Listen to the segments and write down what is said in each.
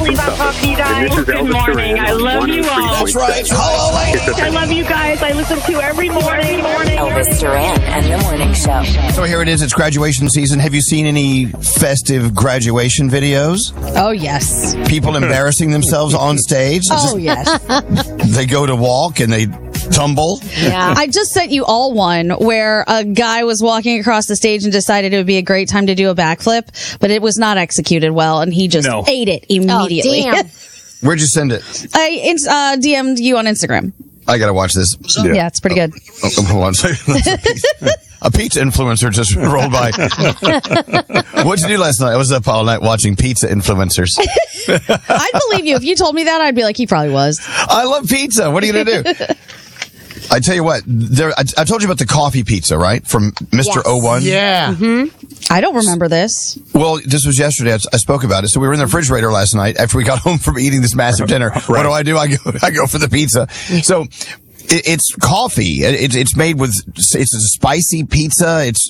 believe I'm talking to you guys. Good morning. I love you all. That's right. Hello, lady. I love you guys. I listen to you every morning. Elvis Duran and the Morning Show. So here it is. It's graduation season. Have you seen any festive graduation videos? Oh, yes. People embarrassing themselves on stage? Oh, yes. They go to walk and they tumble. Yeah. I just sent you all one where a guy was walking across the stage and decided it would be a great time to do a backflip, but it was not executed well, and he just ate it immediately. Oh, damn. Where'd you send it? I DM'd you on Instagram. I gotta watch this. Yeah, it's pretty good. Hold on a second. A pizza influencer just rolled by. What'd you do last night? I was up all night watching pizza influencers. I'd believe you. If you told me that, I'd be like, he probably was. I love pizza. What are you gonna do? I tell you what, I told you about the coffee pizza, right? From Mr. O1. Yeah. I don't remember this. Well, this was yesterday. I spoke about it. So we were in the refrigerator last night after we got home from eating this massive dinner. What do? I go for the pizza. So it's coffee. It's made with, it's a spicy pizza. It's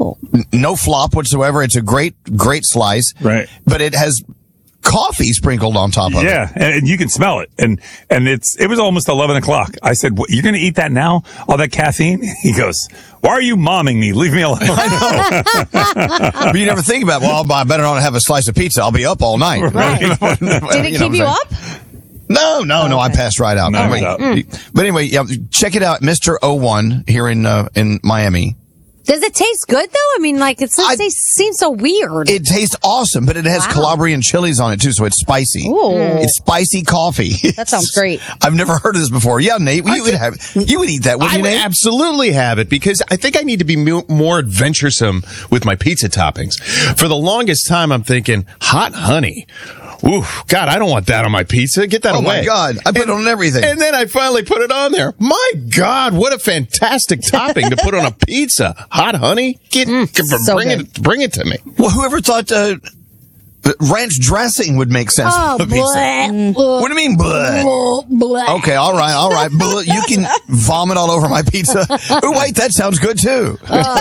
no flop whatsoever. It's a great slice. Right. But it has coffee sprinkled on top of it. Yeah, and you can smell it. And it was almost 11 o'clock. I said, "You're going to eat that now? All that caffeine?" He goes, "Why are you momming me? Leave me alone." I know. But you never think about, well, I better not have a slice of pizza. I'll be up all night. Right. Did it keep you up? No, I passed right out. But anyway, check it out, Mr. O1 here in Miami. Does it taste good, though? I mean, like, it seems so weird. It tastes awesome, but it has Calabrian chilies on it, too, so it's spicy. Ooh. It's spicy coffee. That sounds great. I've never heard of this before. Yeah, Nate, you would eat that, wouldn't you, Nate? I would absolutely have it, because I think I need to be more adventuresome with my pizza toppings. For the longest time, I'm thinking, hot honey. Ooh, God, I don't want that on my pizza. Get that away. Oh, my God. I put it on everything. And then I finally put it on there. My God, what a fantastic topping to put on a pizza. Hot honey? Bring it to me. Well, whoever thought ranch dressing would make sense on a pizza? What do you mean, bleh? Okay, all right. Bleh. You can vomit all over my pizza. Oh, wait, that sounds good, too.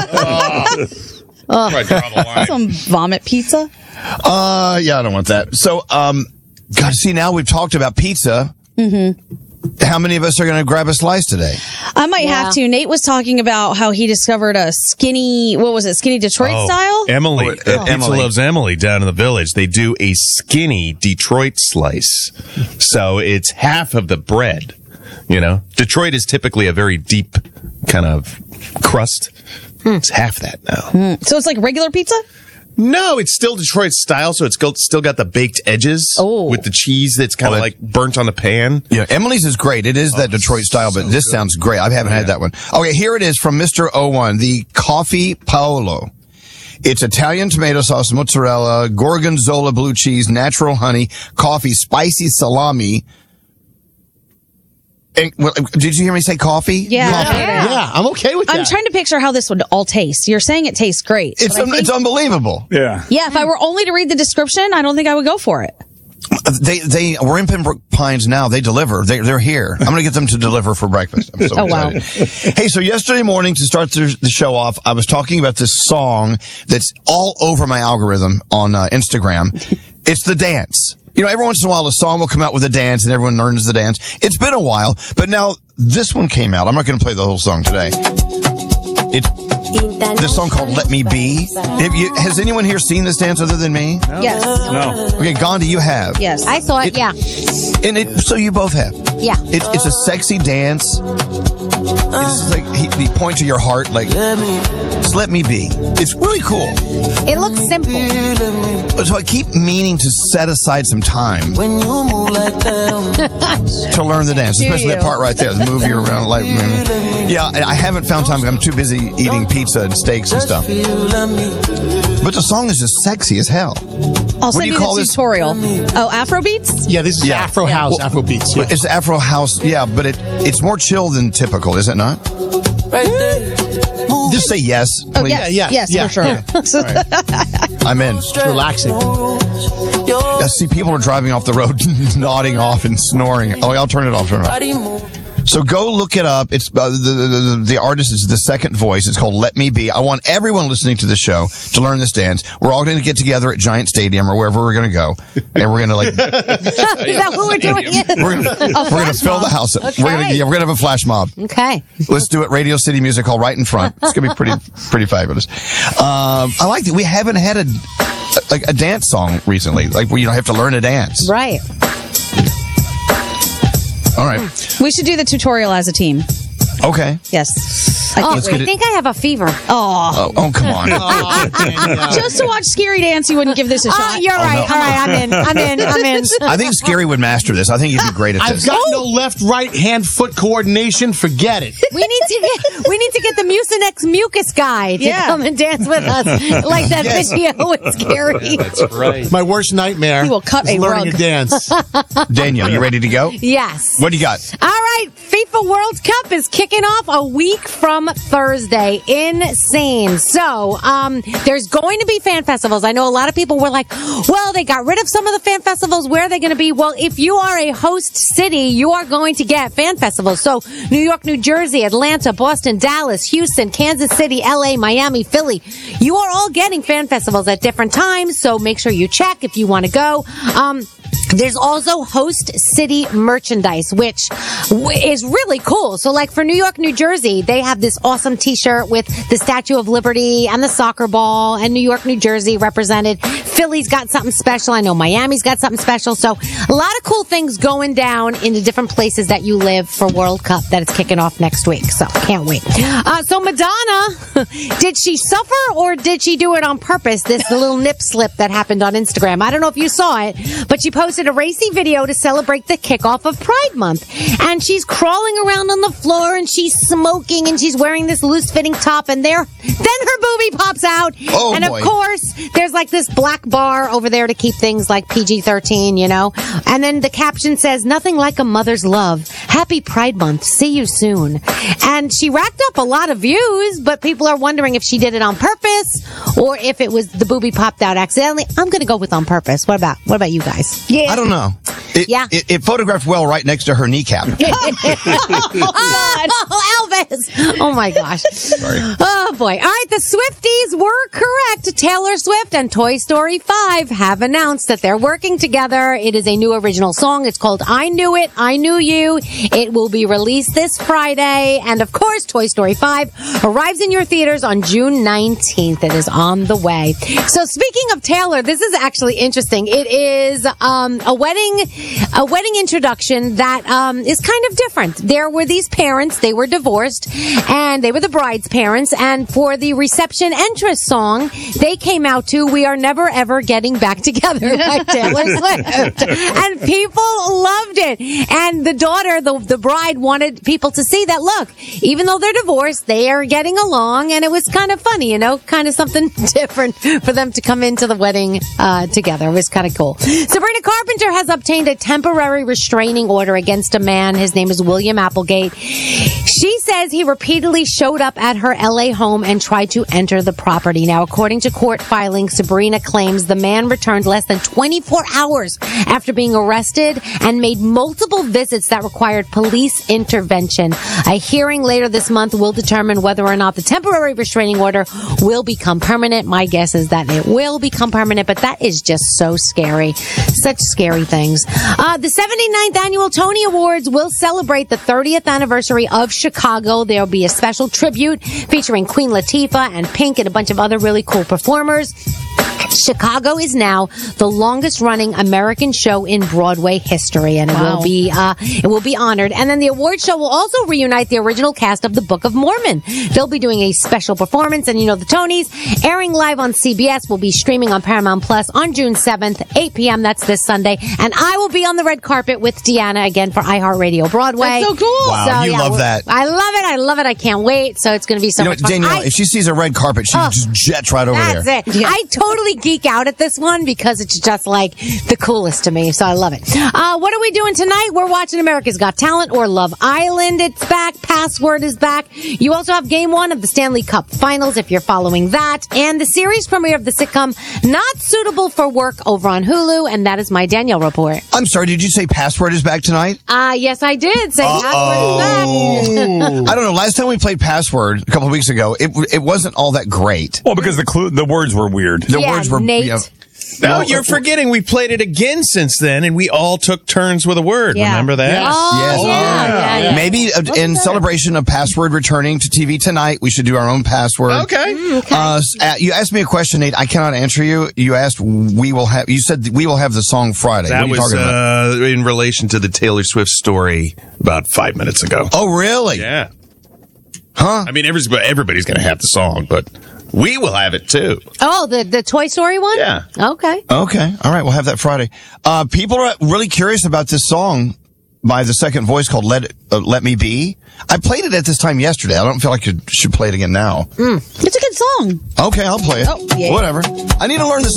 Some vomit pizza? Yeah, I don't want that. So, see, now we've talked about pizza. Mm-hmm. How many of us are going to grab a slice today? I might have to. Nate was talking about how he discovered a skinny Detroit style? Emily. Pizza Loves Emily down in the village. They do a skinny Detroit slice. So it's half of the bread. You know, Detroit is typically a very deep kind of crust. It's half that now. So it's like regular pizza? No, it's still Detroit style, so it's still got the baked edges with the cheese that's kind of like burnt on the pan. Yeah, Emily's is great. It is that Detroit style, but this sounds great. I haven't had that one. Okay, here it is from Mr. O1, the Coffee Paolo. It's Italian tomato sauce, mozzarella, gorgonzola blue cheese, natural honey, coffee, spicy salami. And, did you hear me say coffee? Yeah. Yeah, I'm okay with that. I'm trying to picture how this would all taste. You're saying it tastes great. It's unbelievable. Yeah. Yeah, if I were only to read the description, I don't think I would go for it. We're in Pembroke Pines now. They deliver. They're here. I'm going to get them to deliver for breakfast. I'm so excited. Wow. Hey, so yesterday morning, to start the show off, I was talking about this song that's all over my algorithm on Instagram. It's the dance. You know, every once in a while, a song will come out with a dance, and everyone learns the dance. It's been a while, but now this one came out. I'm not going to play the whole song today. It's this song called "Let Me Be." Has anyone here seen this dance other than me? No. Yes. No. Okay, Gandhi, you have. Yes. I saw it, yeah. And so you both have. Yeah. It's a sexy dance. It's like he point to your heart, like, just let me be. It's really cool. It looks simple. So I keep meaning to set aside some time to learn the dance, especially that part right there, the move you around. Like, yeah, I haven't found time. I'm too busy eating pizza and steaks and stuff. But the song is just sexy as hell. I'll send you the tutorial. Oh, Afro beats? Yeah, this is Afro House, Afro beats. Yeah. It's Afro House, yeah, but it's more chill than typical, is it not? Just say yes, please. Oh, yes, for sure. Right. I'm in. It's relaxing. I see people are driving off the road, nodding off and snoring. Oh, I'll turn it off. So go look it up. It's the artist is The Second Voice. It's called Let Me Be. I want everyone listening to the show to learn this dance. We're all going to get together at Giant Stadium or wherever we're going to go, and we're going to Is that what we're doing? we're going to fill the house. Okay. We're going to have a flash mob. Okay. Let's do it. Radio City Music Hall right in front. It's going to be pretty fabulous. I like that we haven't had a dance song recently, like where you don't have to learn a dance. Right. All right. We should do the tutorial as a team. Okay. Yes. I think I have a fever. Oh, come on. Just to watch Scary dance, you wouldn't give this a shot. You're right. no. All right, I'm in. I think Scary would master this. I think he'd be great at I've this. got no left, right, hand, foot coordination. Forget it. We need to get the Mucinex Mucus guy to come and dance with us, like that video with Scary. That's right. My worst nightmare. He will cut is a learning rug. a dance. Danielle, you ready to go? Yes. What do you got? All right, FIFA World Cup is kicking off a week from Thursday. Insane. So, there's going to be fan festivals. I know a lot of people were like, well, they got rid of some of the fan festivals. Where are they going to be? Well, if you are a host city, you are going to get fan festivals. So, New York, New Jersey, Atlanta, Boston, Dallas, Houston, Kansas City, LA, Miami, Philly. You are all getting fan festivals at different times. So, make sure you check if you want to go. There's also host city merchandise, which is really cool. So like for New York, New Jersey, they have this awesome t-shirt with the Statue of Liberty and the soccer ball, and New York, New Jersey represented. Philly's got something special. I know Miami's got something special. So a lot of cool things going down in the different places that you live for World Cup that is kicking off next week. So can't wait. So Madonna, did she suffer or did she do it on purpose? This little nip slip that happened on Instagram. I don't know if you saw it, but she posted a racy video to celebrate the kickoff of Pride Month. And she's crawling around on the floor and she's smoking and she's wearing this loose fitting top, and then her boobie pops out. Oh, and boy. of course, there's like this black bar over there to keep things like PG-13, you know? And then the caption says, "Nothing like a mother's love. Happy Pride Month. See you soon." And she racked up a lot of views, but people are wondering if she did it on purpose or if it was the boobie popped out accidentally. I'm going to go with on purpose. What about you guys? Yeah. I don't know. It photographed well right next to her kneecap. Oh, Elvis. Oh, my gosh. Sorry. Oh, boy. All right, the Swifties were correct. Taylor Swift and Toy Story 5 have announced that they're working together. It is a new original song. It's called I Knew It, I Knew You. It will be released this Friday. And, of course, Toy Story 5 arrives in your theaters on June 19th. It is on the way. So, speaking of Taylor, this is actually interesting. It is a wedding introduction that is kind of different. There were these parents, they were divorced, and they were the bride's parents, and for the reception entrance song, they came out to "We Are Never Ever Getting Back Together" by Taylor Swift. And people loved it. And the daughter, the bride, wanted people to see that, look, even though they're divorced, they are getting along, and it was kind of funny, you know, kind of something different for them to come into the wedding together. It was kind of cool. Sabrina Carpenter has obtained a temporary restraining order against a man. His name is William Applegate. She says he repeatedly showed up at her LA home and tried to enter the property. Now, according to court filings, Sabrina claims the man returned less than 24 hours after being arrested and made multiple visits that required police intervention. A hearing later this month will determine whether or not the temporary restraining order will become permanent. My guess is that it will become permanent, but that is just so scary. Such scary things. The 79th Annual Tony Awards will celebrate the 30th anniversary of Chicago. There'll be a special tribute featuring Queen Latifah and Pink and a bunch of other really cool performers. Chicago is now the longest running American show in Broadway history, and it will be honored. And then the award show will also reunite the original cast of the Book of Mormon. They'll be doing a special performance, and you know the Tonys airing live on CBS, will be streaming on Paramount Plus on June 7th, 8 p.m. That's this Sunday. And I will be on the red carpet with Deanna again for iHeartRadio Broadway. That's so cool. Wow, you love that. I love it. I can't wait. So it's going to be so much fun. Danielle, if she sees a red carpet, she just jets right over there. That's it. Yeah. I totally really geek out at this one because it's just like the coolest to me. So I love it. What are we doing tonight? We're watching America's Got Talent or Love Island. It's back. Password is back. You also have Game 1 of the Stanley Cup Finals if you're following that. And the series premiere of the sitcom Not Suitable for Work over on Hulu. And that is my Danielle report. I'm sorry, did you say Password is back tonight? Yes, I did say Password is back. I don't know. Last time we played Password a couple of weeks ago, it wasn't all that great. Well, because the words were weird. The words were Nate. No, you're forgetting we played it again since then, and we all took turns with a word. Yeah. Remember that? Yes. Oh, Yes. yeah. Maybe in celebration of Password returning to TV tonight, we should do our own password. Okay. You asked me a question, Nate. I cannot answer you. You asked you said we will have the song Friday. That what are you was talking about? in relation to the Taylor Swift story about 5 minutes ago. Oh, really? Yeah. Huh? I mean, everybody's going to have the song, but we will have it too. Oh, the Toy Story one? Yeah. Okay. Okay. All right. We'll have that Friday. People are really curious about this song by the Second Voice called Let Me Be. I played it at this time yesterday. I don't feel like I should play it again now. It's a good song. Okay. I'll play it. Oh, yeah. Whatever. I need to learn this